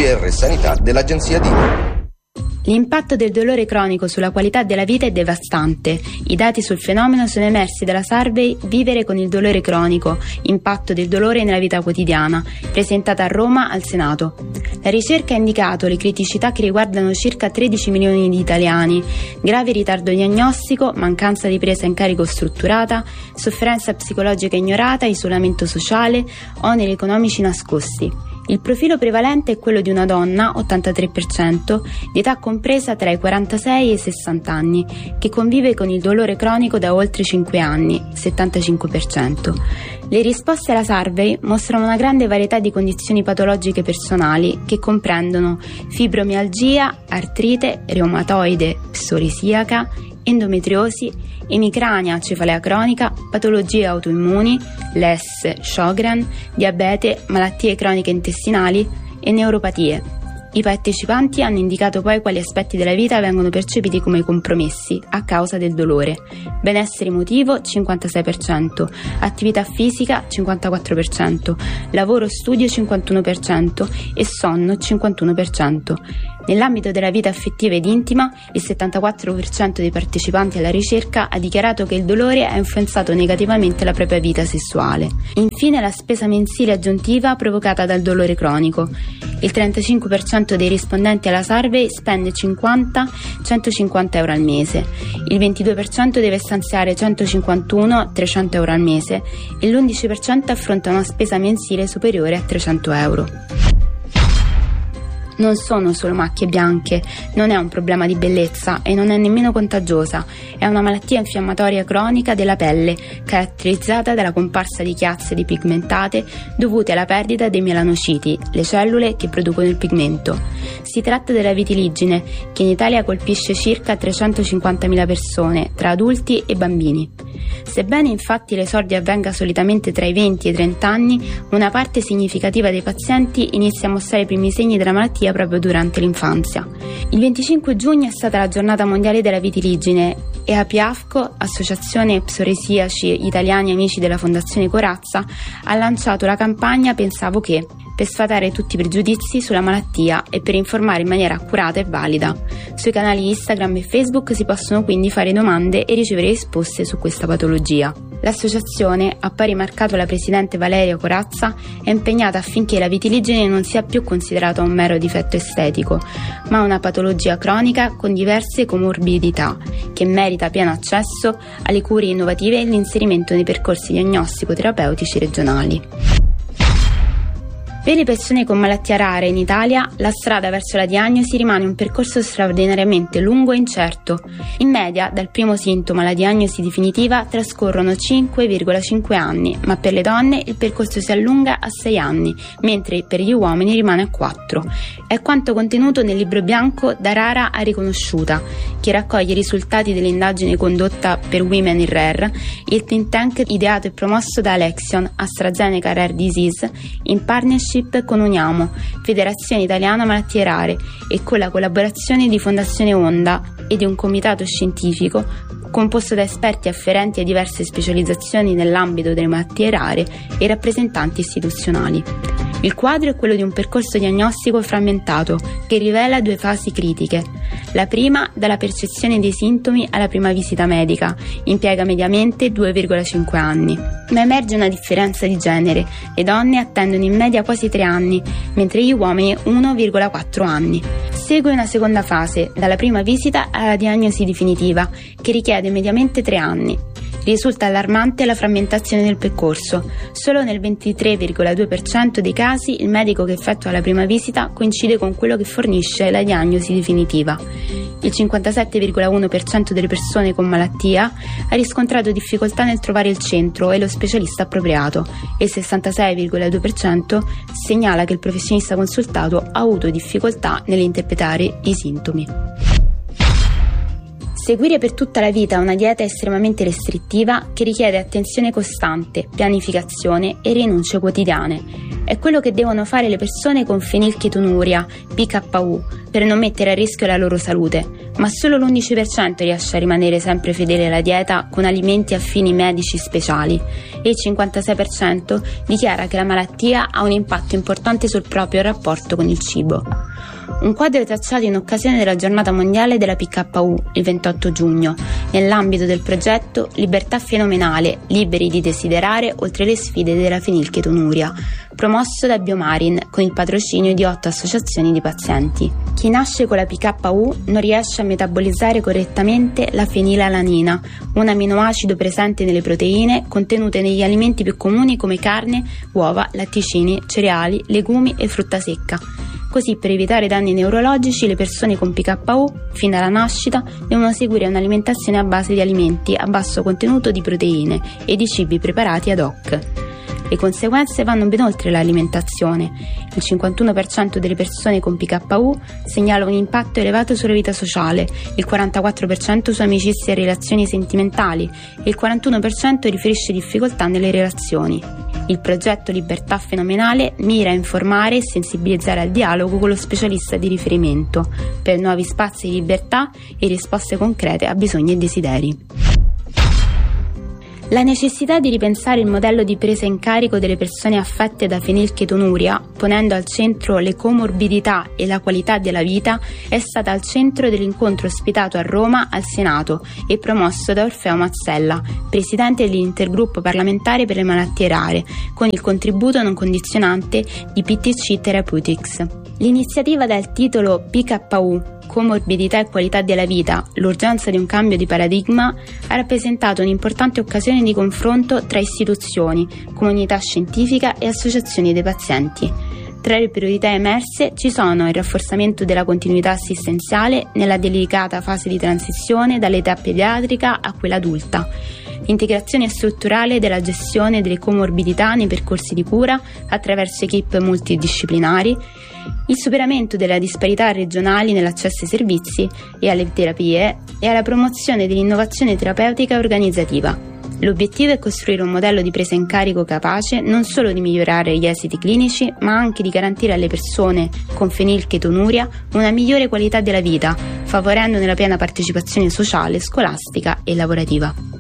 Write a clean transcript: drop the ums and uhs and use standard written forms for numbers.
GR Sanità dell'Agenzia DINA. L'impatto del dolore cronico sulla qualità della vita è devastante. I dati sul fenomeno sono emersi dalla survey Vivere con il dolore cronico, impatto del dolore nella vita quotidiana, presentata a Roma al Senato. La ricerca ha indicato le criticità che riguardano circa 13 milioni di italiani: grave ritardo diagnostico, mancanza di presa in carico strutturata, sofferenza psicologica ignorata, isolamento sociale, oneri economici nascosti. Il profilo prevalente è quello di una donna, 83%, di età compresa tra i 46 e i 60 anni, che convive con il dolore cronico da oltre 5 anni, 75%. Le risposte alla survey mostrano una grande varietà di condizioni patologiche personali che comprendono fibromialgia, artrite, reumatoide, psorisiaca, endometriosi, emicrania, cefalea cronica, patologie autoimmuni, LES, Sjögren, diabete, malattie croniche intestinali e neuropatie. I partecipanti hanno indicato poi quali aspetti della vita vengono percepiti come compromessi a causa del dolore: benessere emotivo 56%, attività fisica 54%, lavoro studio 51% e sonno 51%. Nell'ambito della vita affettiva ed intima, il 74% dei partecipanti alla ricerca ha dichiarato che il dolore ha influenzato negativamente la propria vita sessuale. Infine, la spesa mensile aggiuntiva provocata dal dolore cronico. Il 35% dei rispondenti alla survey spende 50-150 euro al mese, il 22% deve stanziare 151-300 euro al mese e l'11% affronta una spesa mensile superiore a 300 euro. Non sono solo macchie bianche, non è un problema di bellezza e non è nemmeno contagiosa, è una malattia infiammatoria cronica della pelle, caratterizzata dalla comparsa di chiazze dipigmentate dovute alla perdita dei melanociti, le cellule che producono il pigmento. Si tratta della vitiligine, che in Italia colpisce circa 350.000 persone, tra adulti e bambini. Sebbene infatti l'esordio avvenga solitamente tra i 20 e i 30 anni, una parte significativa dei pazienti inizia a mostrare i primi segni della malattia proprio durante l'infanzia. Il 25 giugno è stata la giornata mondiale della vitiligine e APIAFCO, Associazione Psoresiaci Italiani Amici della Fondazione Corazza, ha lanciato la campagna Pensavo che, per sfatare tutti i pregiudizi sulla malattia e per informare in maniera accurata e valida. Sui canali Instagram e Facebook si possono quindi fare domande e ricevere risposte su questa patologia. L'associazione, a pari marcato la presidente Valeria Corazza, è impegnata affinché la vitiligine non sia più considerata un mero difetto estetico, ma una patologia cronica con diverse comorbidità, che merita pieno accesso alle cure innovative e l'inserimento nei percorsi diagnostico-terapeutici regionali. Per le persone con malattia rara in Italia, la strada verso la diagnosi rimane un percorso straordinariamente lungo e incerto. In media, dal primo sintomo alla diagnosi definitiva trascorrono 5,5 anni, ma per le donne il percorso si allunga a 6 anni, mentre per gli uomini rimane a 4. È quanto contenuto nel libro bianco Da rara a riconosciuta, che raccoglie i risultati dell'indagine condotta per Women in Rare, il think tank ideato e promosso da Alexion, AstraZeneca Rare Disease, in partnership con Uniamo, Federazione Italiana Malattie Rare, e con la collaborazione di Fondazione Onda e di un comitato scientifico composto da esperti afferenti a diverse specializzazioni nell'ambito delle malattie rare e rappresentanti istituzionali. Il quadro è quello di un percorso diagnostico frammentato che rivela 2 fasi critiche. La prima, dalla percezione dei sintomi alla prima visita medica, impiega mediamente 2,5 anni. Ma emerge una differenza di genere: le donne attendono in media quasi 3 anni, mentre gli uomini 1,4 anni. Segue una seconda fase, dalla prima visita alla diagnosi definitiva, che richiede mediamente 3 anni. Risulta allarmante la frammentazione del percorso. Solo nel 23,2% dei casi il medico che effettua la prima visita coincide con quello che fornisce la diagnosi definitiva. Il 57,1% delle persone con malattia ha riscontrato difficoltà nel trovare il centro e lo specialista appropriato e il 66,2% segnala che il professionista consultato ha avuto difficoltà nell'interpretare i sintomi. Seguire per tutta la vita una dieta estremamente restrittiva che richiede attenzione costante, pianificazione e rinunce quotidiane. È quello che devono fare le persone con fenilchetonuria, PKU, per non mettere a rischio la loro salute, ma solo l'11% riesce a rimanere sempre fedele alla dieta con alimenti a fini medici speciali e il 56% dichiara che la malattia ha un impatto importante sul proprio rapporto con il cibo. Un quadro tracciato in occasione della giornata mondiale della PKU, il 28 giugno, nell'ambito del progetto Libertà Fenomenale, liberi di desiderare oltre le sfide della fenilchetonuria, promosso da Biomarin con il patrocinio di 8 associazioni di pazienti. Chi nasce con la PKU non riesce a metabolizzare correttamente la fenilalanina, un aminoacido presente nelle proteine contenute negli alimenti più comuni come carne, uova, latticini, cereali, legumi e frutta secca. Così, per evitare danni neurologici, le persone con PKU, fin dalla nascita, devono seguire un'alimentazione a base di alimenti a basso contenuto di proteine e di cibi preparati ad hoc. Le conseguenze vanno ben oltre l'alimentazione. Il 51% delle persone con PKU segnala un impatto elevato sulla vita sociale, il 44% su amicizie e relazioni sentimentali e il 41% riferisce difficoltà nelle relazioni. Il progetto Libertà Fenomenale mira a informare e sensibilizzare al dialogo con lo specialista di riferimento per nuovi spazi di libertà e risposte concrete a bisogni e desideri. La necessità di ripensare il modello di presa in carico delle persone affette da fenilchetonuria, ponendo al centro le comorbidità e la qualità della vita, è stata al centro dell'incontro ospitato a Roma al Senato e promosso da Orfeo Mazzella, presidente dell'Intergruppo parlamentare per le malattie rare, con il contributo non condizionante di PTC Therapeutics. L'iniziativa dal titolo PKU, Comorbidità e qualità della vita, l'urgenza di un cambio di paradigma, ha rappresentato un'importante occasione di confronto tra istituzioni, comunità scientifica e associazioni dei pazienti. Tra le priorità emerse ci sono il rafforzamento della continuità assistenziale nella delicata fase di transizione dall'età pediatrica a quella adulta, l'integrazione strutturale della gestione delle comorbidità nei percorsi di cura attraverso equip multidisciplinari, il superamento delle disparità regionali nell'accesso ai servizi e alle terapie e alla promozione dell'innovazione terapeutica e organizzativa. L'obiettivo è costruire un modello di presa in carico capace non solo di migliorare gli esiti clinici, ma anche di garantire alle persone con fenilchetonuria una migliore qualità della vita, favorendone la piena partecipazione sociale, scolastica e lavorativa.